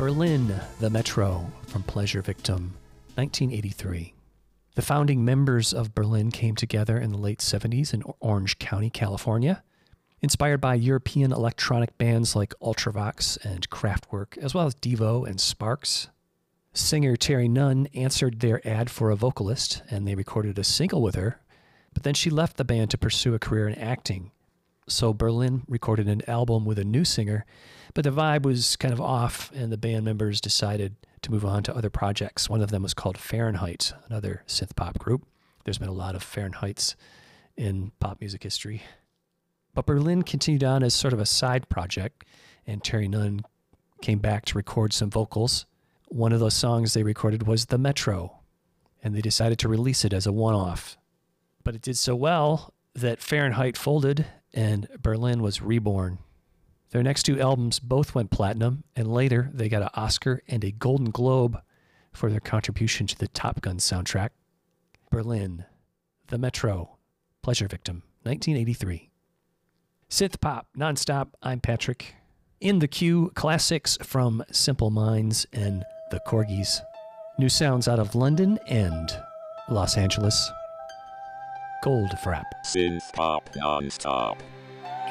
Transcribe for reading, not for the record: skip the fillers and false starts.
Berlin, the Metro, from Pleasure Victim, 1983. The founding members of Berlin came together in the late 70s in Orange County, California, inspired by European electronic bands like Ultravox and Kraftwerk, as well as Devo and Sparks. Singer Terry Nunn answered their ad for a vocalist, and they recorded a single with her, but then she left the band to pursue a career in acting. So Berlin recorded an album with a new singer, but the vibe was kind of off, and the band members decided to move on to other projects. One of them was called Fahrenheit, another synth pop group. There's been a lot of Fahrenheits in pop music history. But Berlin continued on as sort of a side project, and Terry Nunn came back to record some vocals. One of those songs they recorded was The Metro, and they decided to release it as a one-off. But it did so well that Fahrenheit folded and Berlin was reborn. Their next two albums both went platinum, and later they got an Oscar and a Golden Globe for their contribution to the Top Gun soundtrack. Berlin, The Metro, Pleasure Victim, 1983. Synth pop, nonstop. I'm Patrick. In the queue, classics from Simple Minds and the Corgis. New sounds out of London and Los Angeles. Gold Frap. Synth pop nonstop.